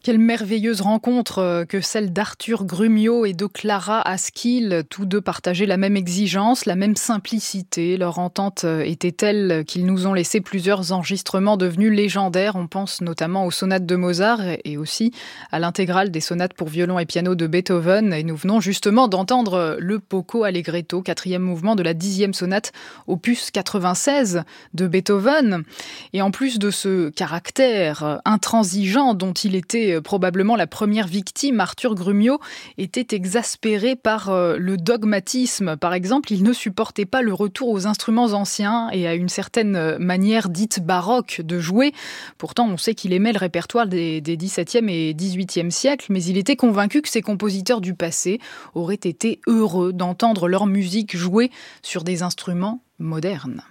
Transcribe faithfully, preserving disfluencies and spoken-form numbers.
Quelle merveilleuse rencontre que celle d'Arthur Grumio et de Clara Askill. Tous deux partageaient la même exigence, la même simplicité. Leur entente était telle qu'ils nous ont laissé plusieurs enregistrements devenus légendaires. On pense notamment aux sonates de Mozart et aussi à l'intégrale des sonates pour violon et piano de Beethoven. Et nous venons justement d'entendre le Poco Allegretto, quatrième mouvement de la dixième sonate, opus quatre-vingt-seize de Beethoven. Et en plus de ce caractère intransigeant dont il était probablement la première victime, Arthur Grumio était exaspéré par le dogmatisme. Par exemple, il ne supportait pas le retour aux instruments anciens et à une certaine manière dite baroque de jouer. Pourtant, on sait qu'il aimait le répertoire des, des dix-septième et dix-huitième siècles, mais il était convaincu que ces compositeurs du passé auraient été heureux d'entendre leur musique jouée sur des instruments modernes.